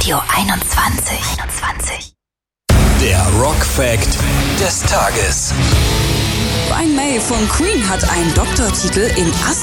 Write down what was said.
Radio 21. Der Rock Fact des Tages. Brian May von Queen hat einen Doktortitel in